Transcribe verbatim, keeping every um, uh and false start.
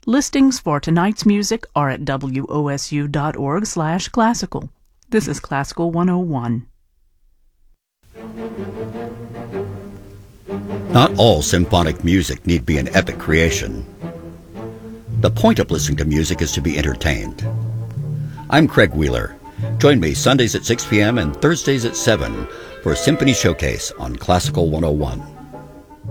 Listings for tonight's music are at wosu.org slash classical. This is Classical one oh one. Not all symphonic music need be an epic creation. The point of listening to music is to be entertained. I'm Craig Wheeler. Join me Sundays at six p.m. and Thursdays at seven for Symphony Showcase on Classical one oh one.